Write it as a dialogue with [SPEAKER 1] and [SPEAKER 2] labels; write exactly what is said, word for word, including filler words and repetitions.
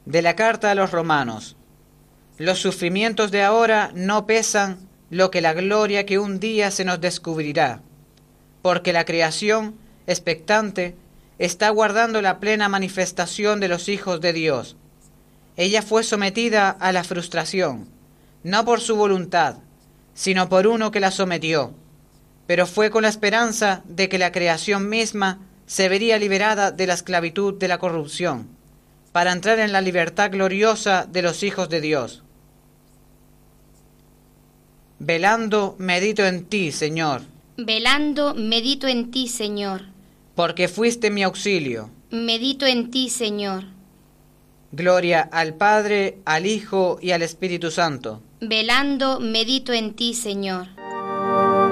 [SPEAKER 1] De la carta a los romanos. Los sufrimientos de ahora no pesan lo que la gloria que un día se nos descubrirá, porque la creación, expectante, está guardando la plena manifestación de los hijos de Dios. Ella fue sometida a la frustración, no por su voluntad, sino por uno que la sometió, pero fue con la esperanza de que la creación misma se vería liberada de la esclavitud de la corrupción, para entrar en la libertad gloriosa de los hijos de Dios. Velando, medito en ti, Señor.
[SPEAKER 2] Velando, medito en ti, Señor.
[SPEAKER 1] Porque fuiste mi auxilio.
[SPEAKER 2] Medito en ti, Señor.
[SPEAKER 1] Gloria al Padre, al Hijo y al Espíritu Santo.
[SPEAKER 2] Velando, medito en ti, Señor.